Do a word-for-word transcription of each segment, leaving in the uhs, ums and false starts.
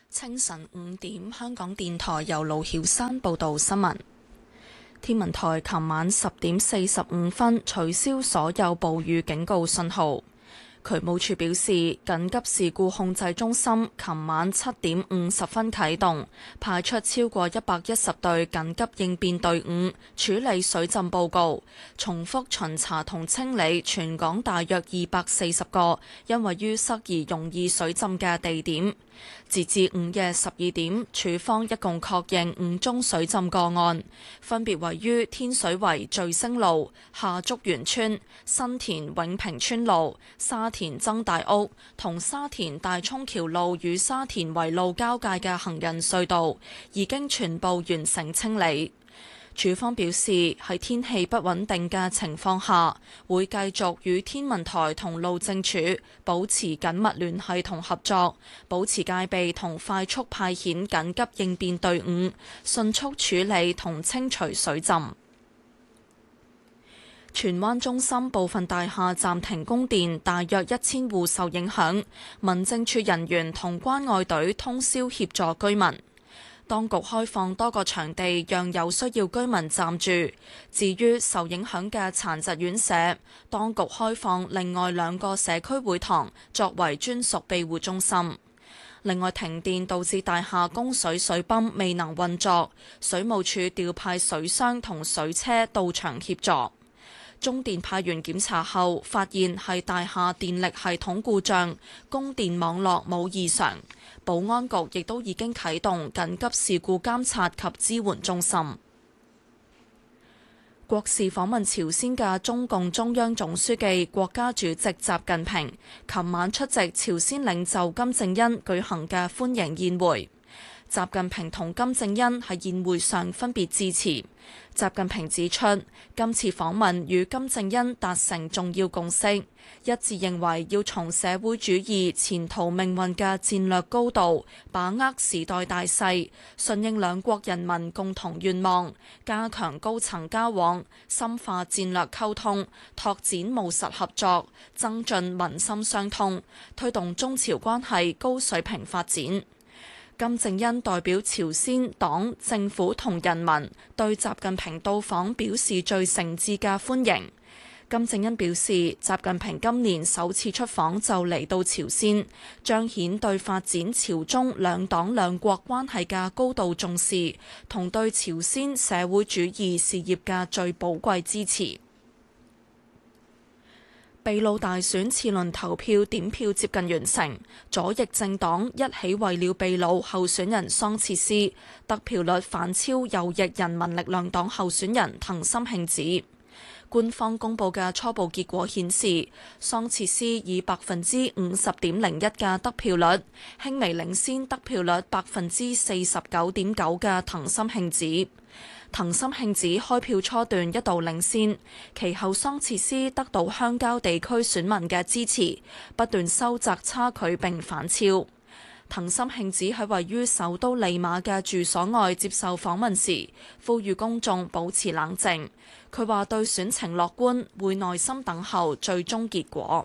清晨五點，香港電台由盧曉山報道新聞。天文台琴晚十點四十五分取消所有暴雨警告信號。渠務署表示，緊急事故控制中心琴晚七點五十分啟動，派出超過一百一十隊緊急應變隊伍處理水浸報告，重複巡查同清理全港大約二百四十個因為淤塞而容易水浸嘅地點。截至午夜十二點，署方一共確認五宗水浸個案，分別位於天水圍聚星路、下竹園村、新田永平村路、沙田曾大屋同沙田大涌橋路與沙田圍路交界嘅行人隧道，已經全部完成清理。署方表示，喺天氣不穩定嘅情況下，會繼續與天文台同路政署保持緊密聯繫同合作，保持戒備同快速派遣緊急應變隊伍，迅速處理同清除水浸。荃灣中心部分大廈暫停供電，大約一千戶受影響，民政處人員同關愛隊通宵協助居民。當局開放多個場地，讓有需要居民暫住。至於受影響嘅殘疾院舍，當局開放另外兩個社區會堂作為專屬庇護中心。另外，停電導致大廈供水水泵未能運作，水務署調派水箱同水車到場協助。中電派員檢查後，發現係大廈電力系統故障，供電網絡冇異常。保安局亦都已經啟動緊急事故監察及支援中心。國事訪問朝鮮嘅中共中央總書記、國家主席習近平，琴晚出席朝鮮領袖金正恩舉行嘅歡迎宴會。習近平同金正恩喺宴會上分別致辭。習近平指出，今次訪問與金正恩達成重要共識，一致認為要從社會主義前途命運嘅戰略高度，把握時代大勢，順應兩國人民共同願望，加強高層交往，深化戰略溝通，拓展務實合作，增進民心相通，推動中朝關係高水平發展。金正恩代表朝鮮黨政府同人民對習近平到訪表示最誠摯嘅歡迎。金正恩表示，習近平今年首次出訪就嚟到朝鮮，彰顯對發展朝中兩黨兩國關係嘅高度重視，同對朝鮮社會主義事業嘅最寶貴支持。秘魯大選次輪投票點票接近完成，左翼政黨一起為了秘魯候選人桑切斯得票率反超右翼人民力量黨候選人藤森慶子。官方公佈嘅初步結果顯示，桑切斯以百分之五十點零一嘅得票率，輕微領先得票率百分之四十九點九嘅藤森慶子。藤森慶子開票初段一度領先，其後桑切斯得到鄉郊地區選民嘅支持，不斷收窄差距並反超。藤森慶子喺位於首都利馬嘅住所外接受訪問時，呼籲公眾保持冷靜。佢話對選情樂觀，會耐心等候最終結果。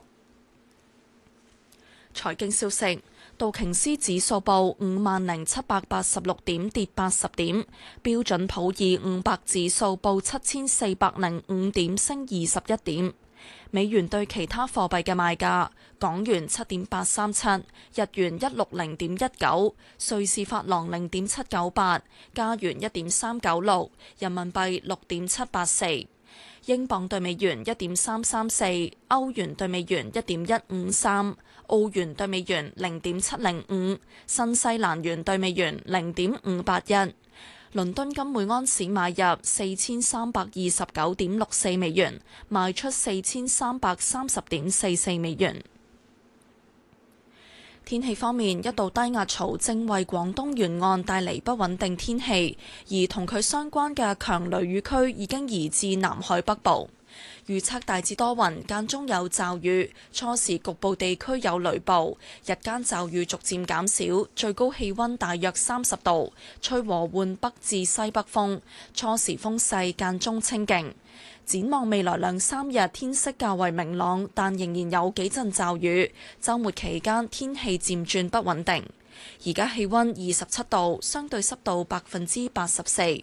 財經消息。道瓊斯指數報五萬零七百八十六點，跌八十點；標準普爾五百指數報七千四百零五點，升二十一點。美元對其他貨幣嘅賣價：港元七點八三七，日元一六零點一九，瑞士法郎零點七九八，加元一點三九六，人民幣六點七八四。英鎊對美元一點三三四，歐元對美元一點一五三，澳元對美元零點七零五，新西蘭元對美元零點五八一。倫敦金每安士買入四千三百二十九點六四美元，賣出四千三百三十點四四美元。天氣方面，一道低壓槽正為廣東沿岸帶嚟不穩定天氣，而同佢相關嘅強雷雨區已經移至南海北部。 預測大致多雲，間中有驟雨，初時局部地區有雷暴，日間驟雨逐漸減少，最高氣溫大約三十度，吹和緩北至西北風，初時風勢間中清勁。展望未來兩三日天色較為明朗，但仍然有幾陣驟雨。週末期間天氣漸轉不穩定。而家氣溫二十七度，相對濕度百分之八十四。